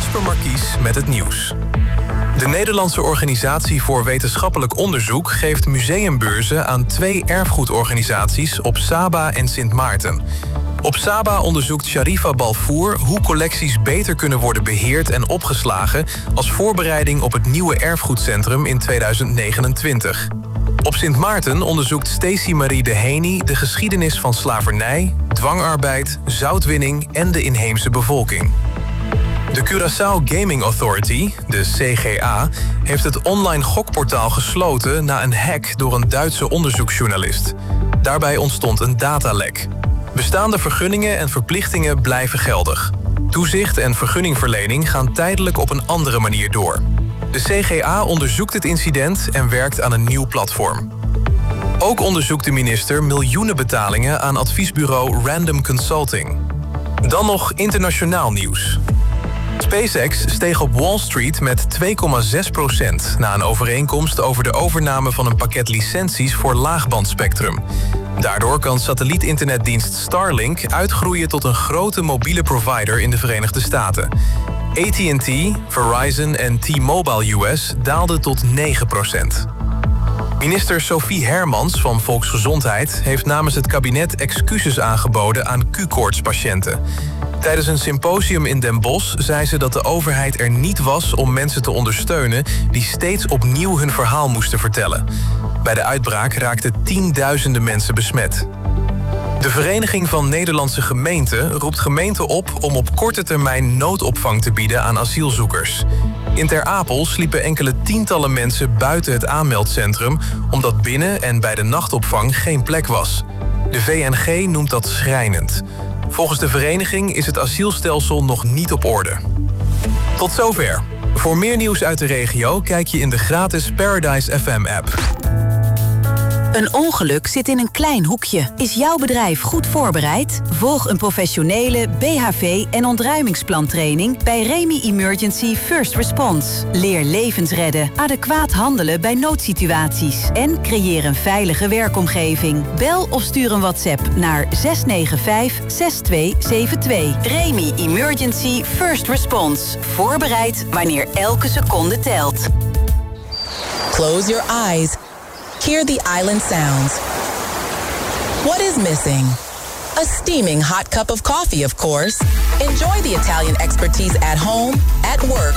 Jasper Markies met het nieuws. De Nederlandse Organisatie voor Wetenschappelijk Onderzoek geeft museumbeurzen aan 2 erfgoedorganisaties op Saba en Sint Maarten. Op Saba onderzoekt Sharifa Balfour hoe collecties beter kunnen worden beheerd en opgeslagen als voorbereiding op het nieuwe erfgoedcentrum in 2029. Op Sint Maarten onderzoekt Stacey Marie de Henie de geschiedenis van slavernij, dwangarbeid, zoutwinning en de inheemse bevolking. De Curaçao Gaming Authority, de CGA, heeft het online gokportaal gesloten na een hack door een Duitse onderzoeksjournalist. Daarbij ontstond een datalek. Bestaande vergunningen en verplichtingen blijven geldig. Toezicht en vergunningverlening gaan tijdelijk op een andere manier door. De CGA onderzoekt het incident en werkt aan een nieuw platform. Ook onderzoekt de minister miljoenen betalingen aan adviesbureau Random Consulting. Dan nog internationaal nieuws. SpaceX steeg op Wall Street met 2,6% na een overeenkomst over de overname van een pakket licenties voor laagbandspectrum. Daardoor kan satellietinternetdienst Starlink uitgroeien tot een grote mobiele provider in de Verenigde Staten. AT&T, Verizon en T-Mobile US daalden tot 9%. Minister Sophie Hermans van Volksgezondheid heeft namens het kabinet excuses aangeboden aan Q-koortspatiënten. Tijdens een symposium in Den Bosch zei ze dat de overheid er niet was om mensen te ondersteunen die steeds opnieuw hun verhaal moesten vertellen. Bij de uitbraak raakten tienduizenden mensen besmet. De Vereniging van Nederlandse Gemeenten roept gemeenten op om op korte termijn noodopvang te bieden aan asielzoekers. In Ter Apel sliepen enkele tientallen mensen buiten het aanmeldcentrum omdat binnen en bij de nachtopvang geen plek was. De VNG noemt dat schrijnend. Volgens de vereniging is het asielstelsel nog niet op orde. Tot zover. Voor meer nieuws uit de regio kijk je in de gratis Paradise FM-app. Een ongeluk zit in een klein hoekje. Is jouw bedrijf goed voorbereid? Volg een professionele BHV- en ontruimingsplantraining bij Remy Emergency First Response. Leer levens redden, adequaat handelen bij noodsituaties en creëer een veilige werkomgeving. Bel of stuur een WhatsApp naar 695-6272. Remy Emergency First Response. Voorbereid wanneer elke seconde telt. Close your eyes. Hear the island sounds. What is missing? A steaming hot cup of coffee, of course. Enjoy the Italian expertise at home, at work,